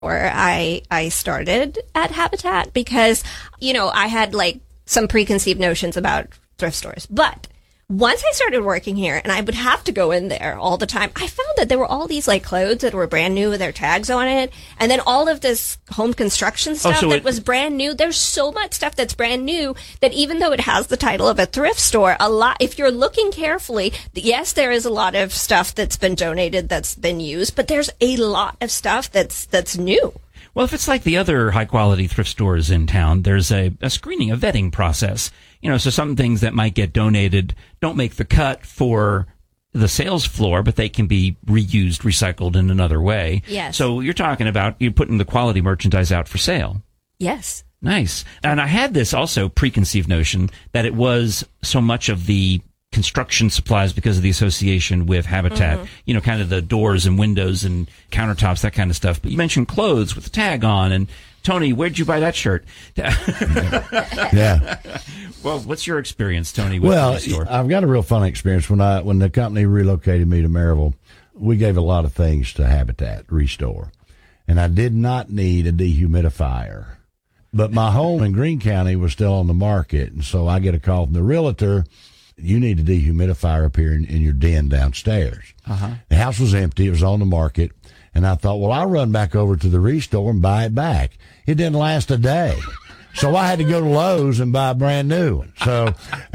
where I started at Habitat because, I had some preconceived notions about thrift stores. But once I started working here and I would have to go in there all the time, I found that there were all these clothes that were brand new with their tags on it. And then all of this home construction stuff that was brand new. There's so much stuff that's brand new that even though it has the title of a thrift store, if you're looking carefully, yes, there is a lot of stuff that's been donated, that's been used, but there's a lot of stuff that's new. Well, if it's like the other high-quality thrift stores in town, there's a screening, a vetting process. So some things that might get donated don't make the cut for the sales floor, but they can be reused, recycled in another way. Yes. So you're talking about you putting the quality merchandise out for sale. Yes. Nice. And I had this also preconceived notion that it was so much of the construction supplies because of the association with Habitat, kind of the doors and windows and countertops, that kind of stuff. But you mentioned clothes with the tag on. And Tony, where'd you buy that shirt? Yeah. Well, what's your experience, Tony, with the store? I've got a real fun experience. When the company relocated me to Maryville, we gave a lot of things to Habitat Restore. And I did not need a dehumidifier. But my home in Greene County was still on the market. And so I get a call from the realtor. You need a dehumidifier up here in your den downstairs. The house was empty. It was on the market. And I thought, well, I'll run back over to the Restore and buy it back. It didn't last a day. So I had to go to Lowe's and buy a brand new one. So,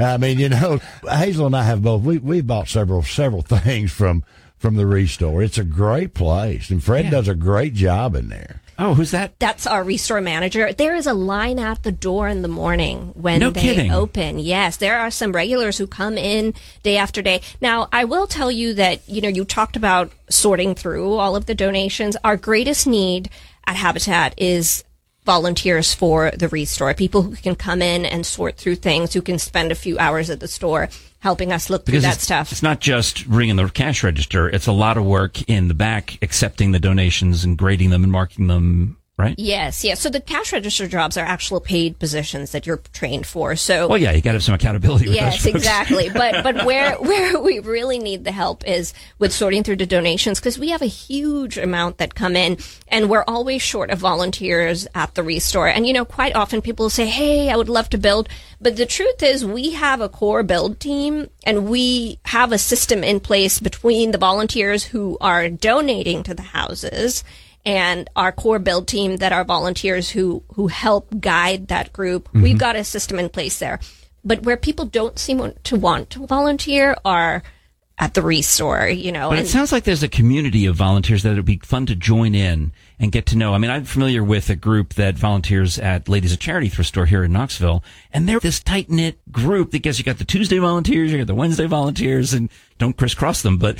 Hazel and I have both. We've bought several things from the Restore. It's a great place. And Fred does a great job in there. Oh, who's that? That's our Restore manager. There is a line at the door in the morning when they open. Yes, there are some regulars who come in day after day. Now, I will tell you that, you talked about sorting through all of the donations. Our greatest need at Habitat is volunteers for the Restore, people who can come in and sort through things, who can spend a few hours at the store helping us look through that stuff. It's not just ringing the cash register. It's a lot of work in the back, accepting the donations and grading them and marking them, right? Yes. So the cash register jobs are actual paid positions that you're trained for. So, well, yeah, you got to have some accountability with those folks. Exactly. But where we really need the help is with sorting through the donations, because we have a huge amount that come in, and we're always short of volunteers at the Restore. And quite often people will say, "Hey, I would love to build," but the truth is we have a core build team, and we have a system in place between the volunteers who are donating to the houses and our core build team that are volunteers who help guide that group. We've got a system in place there. But where people don't seem to want to volunteer are at the Restore, But it sounds like there's a community of volunteers that it would be fun to join in and get to know. I mean, I'm familiar with a group that volunteers at Ladies of Charity Thrift Store here in Knoxville, and they're this tight-knit group. I guess you got the Tuesday volunteers, you got the Wednesday volunteers, and don't crisscross them, but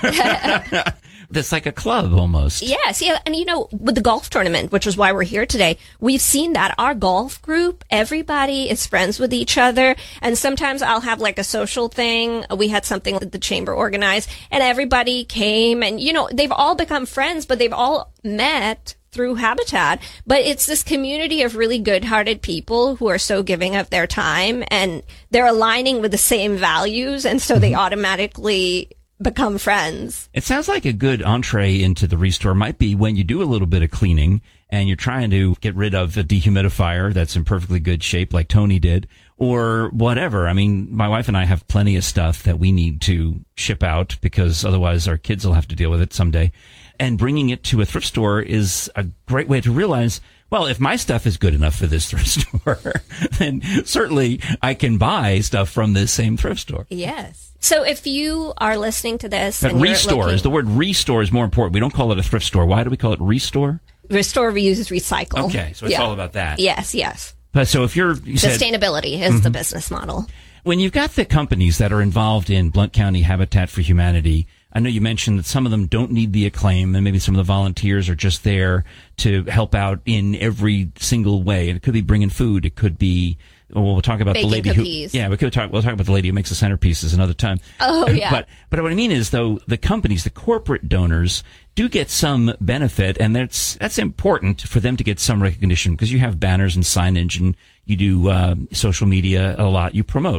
that's like a club almost. Yes, yeah. And with the golf tournament, which is why we're here today, we've seen that our golf group, everybody is friends with each other. And sometimes I'll have a social thing. We had something that the chamber organized, and everybody came, and they've all become friends, but they've all met through Habitat. But it's this community of really good-hearted people who are so giving of their time, and they're aligning with the same values, and so they automatically become friends. It sounds like a good entree into the Restore might be when you do a little bit of cleaning and you're trying to get rid of a dehumidifier that's in perfectly good shape like Tony did, or whatever. I mean, my wife and I have plenty of stuff that we need to ship out because otherwise our kids will have to deal with it someday. And bringing it to a thrift store is a great way to realize, well, if my stuff is good enough for this thrift store, then certainly I can buy stuff from this same thrift store. Yes. So if you are listening to this, but Restore is the word Restore is more important. We don't call it a thrift store. Why do we call it Restore? Restore, reuse, recycle. Okay, so it's all about that. Yes. But so if you said sustainability is the business model. When you've got the companies that are involved in Blount County Habitat for Humanity, I know you mentioned that some of them don't need the acclaim, and maybe some of the volunteers are just there to help out in every single way. And it could be bringing food. It could be, we'll talk about baking the lady cookies. We'll talk about the lady who makes the centerpieces another time. Oh, yeah. But what I mean is, though, the companies, the corporate donors, do get some benefit, and that's important for them to get some recognition because you have banners and signage, and you do social media a lot. You promote.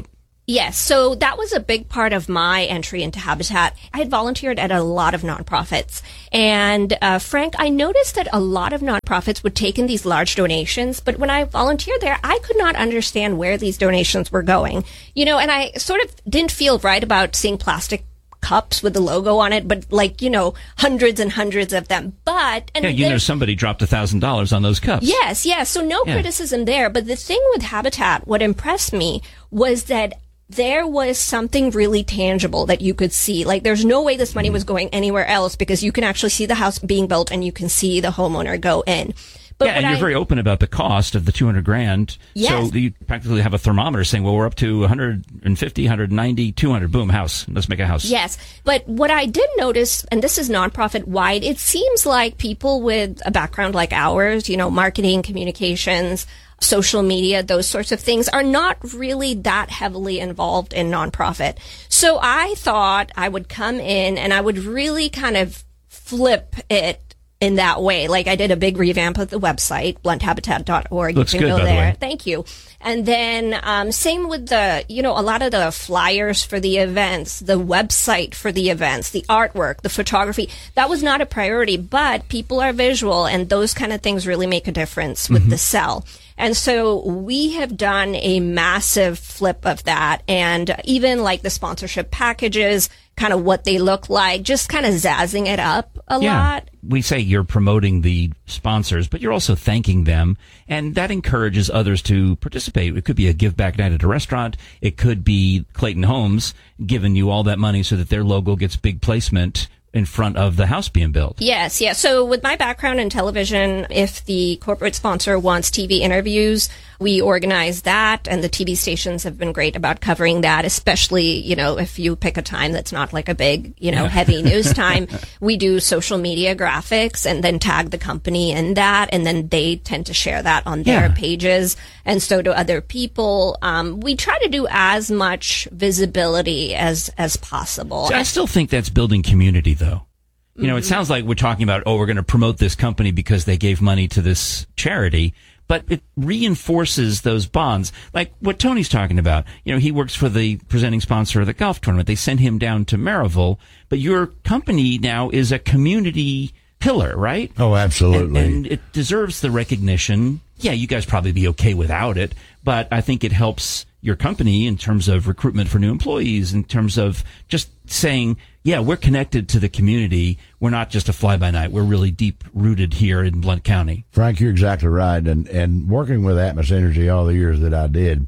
Yes, so that was a big part of my entry into Habitat. I had volunteered at a lot of nonprofits. And Frank, I noticed that a lot of nonprofits would take in these large donations, but when I volunteered there, I could not understand where these donations were going. You know, and I sort of didn't feel right about seeing plastic cups with the logo on it, but like, you know, hundreds and hundreds of them. But and you know, somebody dropped $1,000 on those cups. Yes, yes. So no criticism there. But the thing with Habitat, what impressed me was that there was something really tangible that you could see. Like, there's no way this money was going anywhere else because you can actually see the house being built and you can see the homeowner go in. But and you're very open about the cost of the $200,000. Yes. So you practically have a thermometer saying, well, we're up to 150, 190, 200, boom, house. Let's make a house. Yes. But what I did notice, and this is nonprofit wide, it seems like people with a background like ours, you know, marketing, communications, social media, those sorts of things are not really that heavily involved in nonprofit. So I thought I would come in and I would really kind of flip it in that way. Like, I did a big revamp of the website, blunthabitat.org. Looks you can good, go by the there. way. Thank you. And then same with the, you know, a lot of the flyers for the events, the website for the events, the artwork, the photography. That was not a priority, but people are visual and those kind of things really make a difference with the sell. And so we have done a massive flip of that. And even like the sponsorship packages, kind of what they look like, just kind of zazzing it up a lot. We say you're promoting the sponsors, but you're also thanking them. And that encourages others to participate. It could be a give back night at a restaurant. It could be Clayton Homes giving you all that money so that their logo gets big placement in front of the house being built. Yes, yes. So with my background in television, if the corporate sponsor wants TV interviews, we organize that, and the TV stations have been great about covering that, especially, you know, if you pick a time that's not like a big, you know, heavy news time. We do social media graphics and then tag the company in that, and then they tend to share that on their pages, and so do other people. We try to do as much visibility as possible. So I still think that's building community, though. You know, it sounds like we're talking about, we're going to promote this company because they gave money to this charity, but it reinforces those bonds. Like what Tony's talking about. You know, he works for the presenting sponsor of the golf tournament. They sent him down to Maryville, but your company now is a community pillar, right? Oh, absolutely. And it deserves the recognition. Yeah, you guys probably be okay without it, but I think it helps your company in terms of recruitment for new employees, in terms of just saying, yeah, we're connected to the community. We're not just a fly-by-night. We're really deep-rooted here in Blount County. Frank, you're exactly right. And working with Atmos Energy all the years that I did,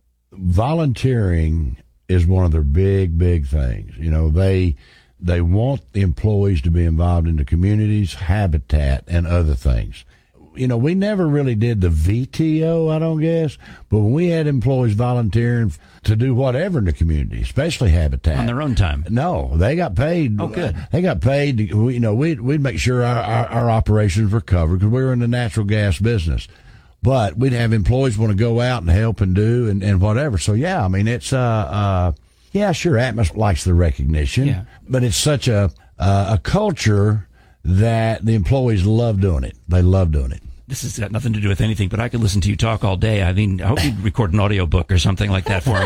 volunteering is one of their big, big things. You know, they want the employees to be involved in the communities, habitat, and other things. You know, we never really did the VTO, I don't guess, but when we had employees volunteering to do whatever in the community, especially habitat. On their own time. No, they got paid. Oh, good. They got paid. You know, we'd make sure our operations were covered because we were in the natural gas business. But we'd have employees want to go out and help and do and whatever. So, yeah, I mean, it's, yeah, sure, Atmos likes the recognition, but it's such a culture that the employees love doing it. They love doing it. This has got nothing to do with anything, but I could listen to you talk all day. I mean, I hope you'd record an audiobook or something like that for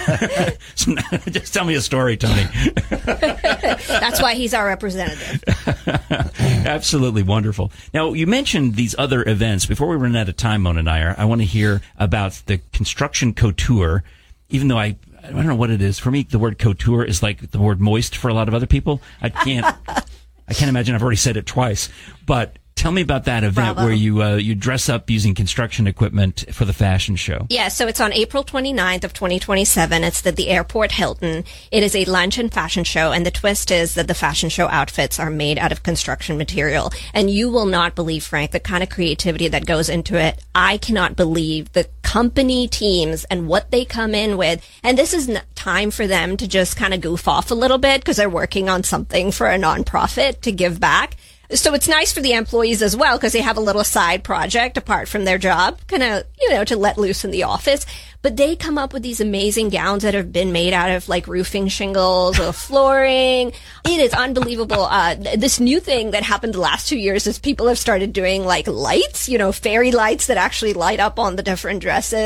me. Just tell me a story, Tony. That's why he's our representative. Absolutely wonderful. Now, you mentioned these other events. Before we run out of time, Mona and I want to hear about the Construction Couture, even though I don't know what it is. For me, the word couture is like the word moist for a lot of other people. I can't imagine I've already said it twice, but tell me about that event where you dress up using construction equipment for the fashion show. Yeah, so it's on April 29th of 2027. It's at the Airport Hilton. It is a lunch and fashion show, and the twist is that the fashion show outfits are made out of construction material. And you will not believe, Frank, the kind of creativity that goes into it. I cannot believe the company teams and what they come in with. And this is time for them to just kind of goof off a little bit because they're working on something for a nonprofit to give back. So it's nice for the employees as well because they have a little side project apart from their job, kind of, you know, to let loose in the office. But they come up with these amazing gowns that have been made out of like roofing shingles or flooring. It is unbelievable. This new thing that happened the last 2 years is people have started doing like lights, you know, fairy lights that actually light up on the different dresses.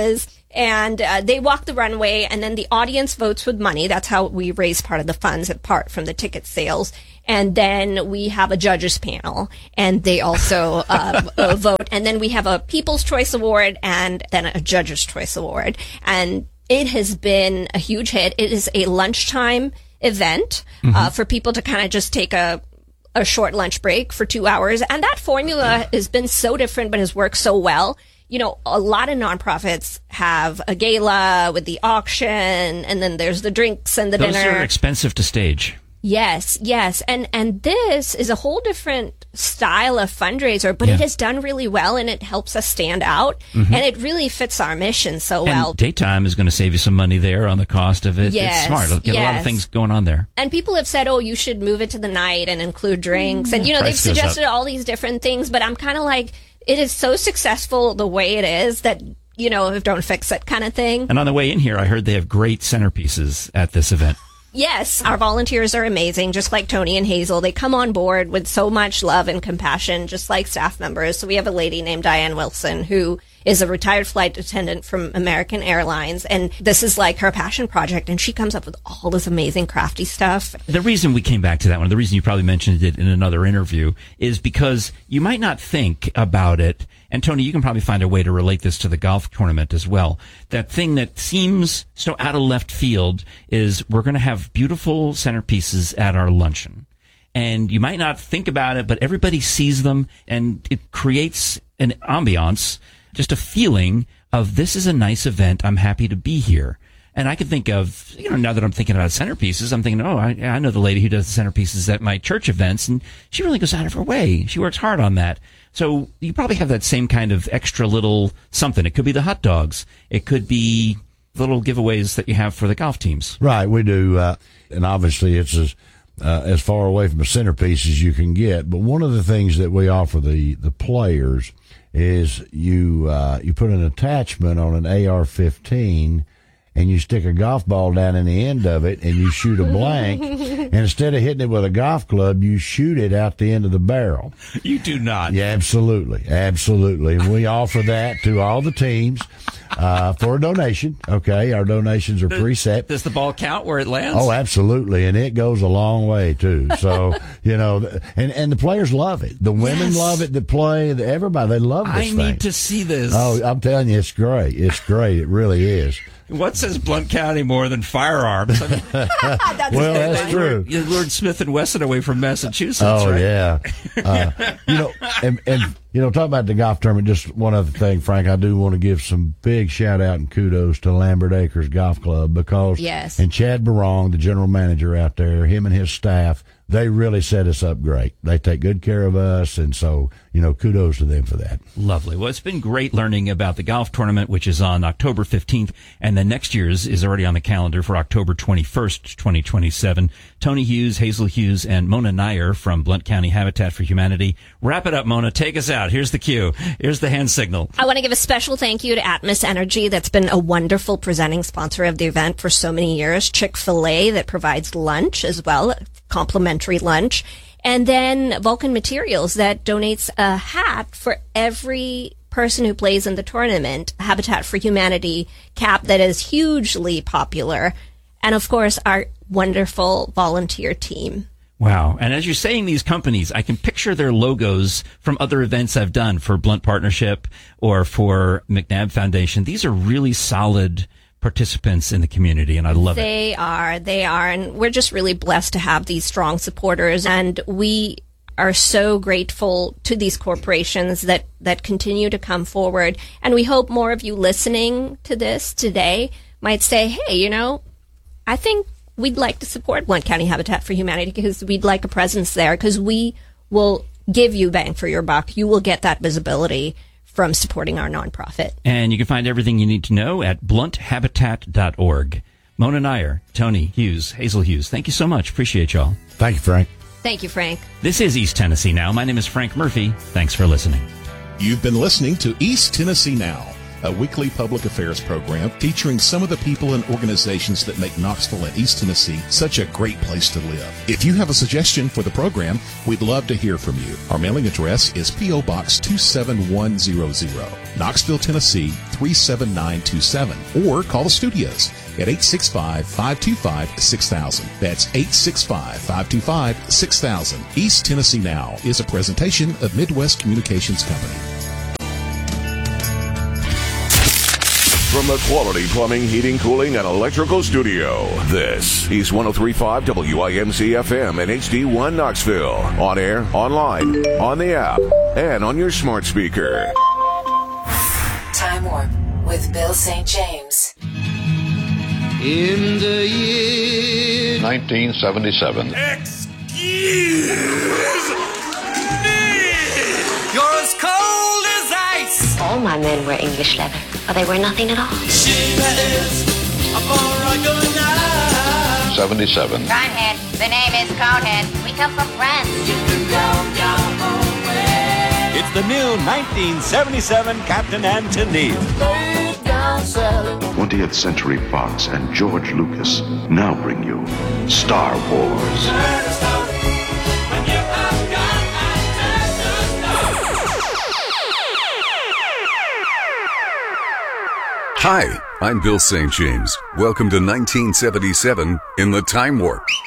And they walk the runway, and then the audience votes with money. That's how we raise part of the funds, apart from the ticket sales. And then we have a judges panel, and they also vote. And then we have a People's Choice Award and then a Judges' Choice Award. And it has been a huge hit. It is a lunchtime event for people to kind of just take a short lunch break for 2 hours. And that formula has been so different, but has worked so well. You know, a lot of nonprofits have a gala with the auction, and then there's the drinks and the dinner. Those are expensive to stage. Yes. And this is a whole different style of fundraiser, but it has done really well, and it helps us stand out, and it really fits our mission so well. And daytime is going to save you some money there on the cost of it. Yes, it's smart. Get a lot of things going on there. And people have said, oh, you should move it to the night and include drinks. And, you know, they've suggested all these different things, but I'm kind of like, it is so successful the way it is that, you know, don't fix it kind of thing. And on the way in here, I heard they have great centerpieces at this event. Yes, our volunteers are amazing, just like Tony and Hazel. They come on board with so much love and compassion, just like staff members. So we have a lady named Diane Wilson, who is a retired flight attendant from American Airlines, and this is like her passion project, and she comes up with all this amazing crafty stuff. The reason we came back to that one, the reason you probably mentioned it in another interview, is because you might not think about it, and Tony, you can probably find a way to relate this to the golf tournament as well. That thing that seems so out of left field is we're going to have beautiful centerpieces at our luncheon. And you might not think about it, but everybody sees them, and it creates an ambiance, just a feeling of this is a nice event. I'm happy to be here. And I can think of, you know, now that I'm thinking about centerpieces, I'm thinking, oh, I know the lady who does the centerpieces at my church events, and she really goes out of her way. She works hard on that. So you probably have that same kind of extra little something. It could be the hot dogs. It could be little giveaways that you have for the golf teams. Right, we do. And obviously it's as far away from a centerpiece as you can get. But one of the things that we offer the players is you put an attachment on an AR-15, and you stick a golf ball down in the end of it, and you shoot a blank. And instead of hitting it with a golf club, you shoot it out the end of the barrel. You do not. Yeah, absolutely. And we offer that to all the teams for a donation. Okay, our donations are preset. Does the ball count where it lands? Oh, absolutely, and it goes a long way too. So you know, and the players love it. The women love it. That play, everybody, they love this thing. I need to see this. Oh, I'm telling you, it's great. It's great. It really is. What says Blount County more than firearms? I mean, that's true. You lured Smith & Wesson away from Massachusetts, oh, right? Yeah. You know, and you know, talk about the golf tournament, just one other thing, Frank, I do want to give some big shout out and kudos to Lambert Acres Golf Club, because, and Chad Barong, the general manager out there, him and his staff, they really set us up great. They take good care of us, and so, you know, kudos to them for that. Lovely. Well, it's been great learning about the golf tournament, which is on October 15th, and then next year's is already on the calendar for October 21st, 2027. Tony Hughes, Hazel Hughes, and Mona Nair from Blount County Habitat for Humanity. Wrap it up, Mona. Take us out. Here's the cue. Here's the hand signal. I want to give a special thank you to Atmos Energy, that's been a wonderful presenting sponsor of the event for so many years. Chick-fil-A, that provides lunch as well, complimentary lunch. And then Vulcan Materials, that donates a hat for every person who plays in the tournament. Habitat for Humanity cap that is hugely popular. And of course, our wonderful volunteer team. Wow. And as you're saying these companies, I can picture their logos from other events I've done for Blount Partnership or for McNabb Foundation. These are really solid participants in the community, and I love it. They are, and we're just really blessed to have these strong supporters, and we are so grateful to these corporations that continue to come forward, and we hope more of you listening to this today might say, hey, you know, I think we'd like to support Blount County Habitat for Humanity because we'd like a presence there, because we will give you bang for your buck. You will get that visibility from supporting our nonprofit. And you can find everything you need to know at blunthabitat.org. Mona Nair, Tony Hughes, Hazel Hughes, thank you so much. Appreciate y'all. Thank you, Frank. Thank you, Frank. This is East Tennessee Now. My name is Frank Murphy. Thanks for listening. You've been listening to East Tennessee Now. a weekly public affairs program featuring some of the people and organizations that make Knoxville and East Tennessee such a great place to live. If you have a suggestion for the program, we'd love to hear from you. Our mailing address is P.O. Box 27100, Knoxville, Tennessee 37927, or call the studios at 865-525-6000. That's 865-525-6000. East Tennessee Now is a presentation of Midwest Communications Company. From the Quality Plumbing, Heating, Cooling, and Electrical Studio, this is 103.5 WIMC-FM and HD1 Knoxville. On air, online, on the app, and on your smart speaker. Time Warp with Bill St. James. In the year 1977. Excuse me! You're as cold as ice! All my men wear English leather, or they wear nothing at all. She is a born 77. Conehead. The name is Conehead. We come from France. It's the new 1977 Captain Anthony. 20th Century Fox and George Lucas now bring you Star Wars. Hi, I'm Bill St. James. Welcome to 1977 in the Time Warp.